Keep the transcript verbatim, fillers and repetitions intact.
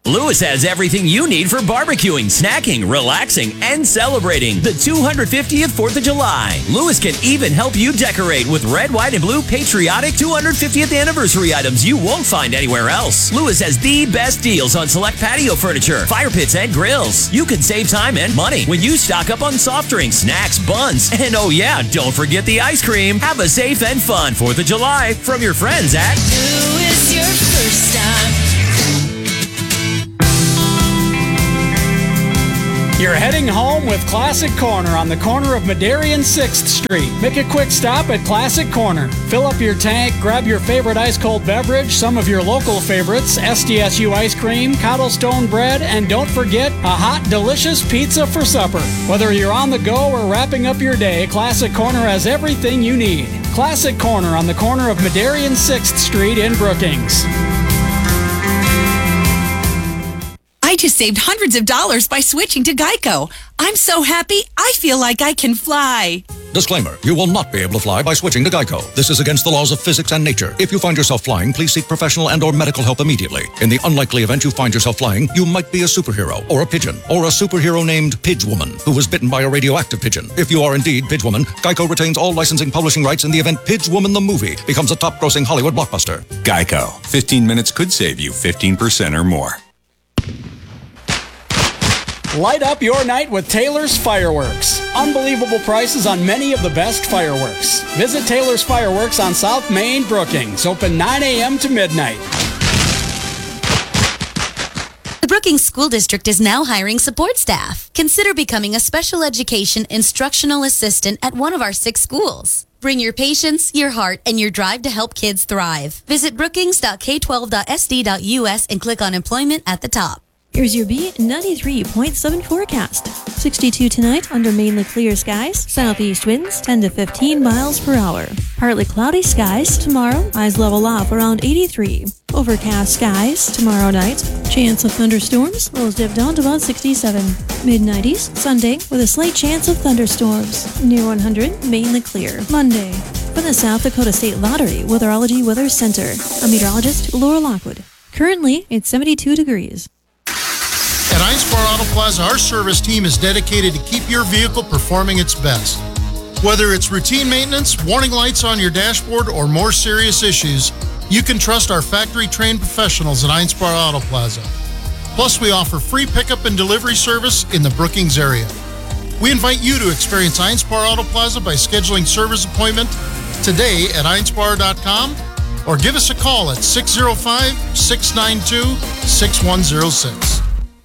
Lewis has everything you need for barbecuing, snacking, relaxing, and celebrating the two hundred fiftieth fourth of July. Lewis can even help you decorate with red, white, and blue patriotic two hundred fiftieth anniversary items you won't find anywhere else. Lewis has the best deals on select patio furniture, fire pits, and grills. You can save time and money when you stock up on soft drinks, snacks, buns, and oh yeah, don't forget the ice cream. Have a safe and fun fourth of July from your friends at Lewis, your first stop. You're heading home with Classic Corner on the corner of Madera and sixth Street. Make a quick stop at Classic Corner. Fill up your tank, grab your favorite ice-cold beverage, some of your local favorites, S D S U ice cream, cobblestone bread, and don't forget a hot, delicious pizza for supper. Whether you're on the go or wrapping up your day, Classic Corner has everything you need. Classic Corner on the corner of Madera and sixth Street in Brookings. I just saved hundreds of dollars by switching to Geico. I'm so happy, I feel like I can fly. Disclaimer, you will not be able to fly by switching to Geico. This is against the laws of physics and nature. If you find yourself flying, please seek professional and or medical help immediately. In the unlikely event you find yourself flying, you might be a superhero, or a pigeon, or a superhero named Pidgewoman, who was bitten by a radioactive pigeon. If you are indeed Pidgewoman, Geico retains all licensing publishing rights in the event Pidgewoman the movie becomes a top-grossing Hollywood blockbuster. Geico. fifteen minutes could save you fifteen percent or more. Light up your night with Taylor's Fireworks. Unbelievable prices on many of the best fireworks. Visit Taylor's Fireworks on South Main, Brookings. Open nine a.m. to midnight. The Brookings School District is now hiring support staff. Consider becoming a special education instructional assistant at one of our six schools. Bring your patience, your heart, and your drive to help kids thrive. Visit brookings dot k twelve dot s d dot u s and click on employment at the top. Here's your B ninety-three point seven forecast. sixty-two tonight under mainly clear skies. Southeast winds ten to fifteen miles per hour. Partly cloudy skies tomorrow. Highs level off around eighty-three. Overcast skies tomorrow night. Chance of thunderstorms. Lows dip down to about sixty-seven. mid nineties Sunday with a slight chance of thunderstorms. Near one hundred, mainly clear. Monday. From the South Dakota State Lottery Weatherology Weather Center. I'm meteorologist Laura Lockwood. Currently, it's seventy-two degrees. At Einspar Auto Plaza, our service team is dedicated to keep your vehicle performing its best. Whether it's routine maintenance, warning lights on your dashboard, or more serious issues, you can trust our factory-trained professionals at Einspar Auto Plaza. Plus, we offer free pickup and delivery service in the Brookings area. We invite you to experience Einspar Auto Plaza by scheduling service appointment today at einspar dot com or give us a call at six oh five, six nine two, six one oh six.